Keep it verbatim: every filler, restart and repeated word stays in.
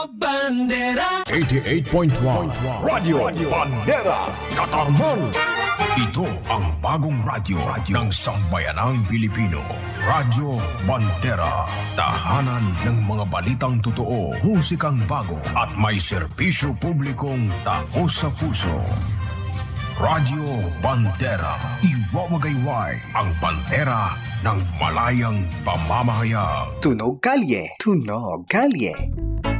Bandera eighty-eight point one Radio Bandera Katarman. Ito ang bagong radyo ng sambayanang Pilipino. Radyo Bandera. Tahanan ng mga balitang totoo, musikang bago at may serbisyo publikong taos sa puso. Radyo Bandera. Iwawagayway ang bandera ng malayang pamamahayag. Tunog Kalye, Tunog Kalye.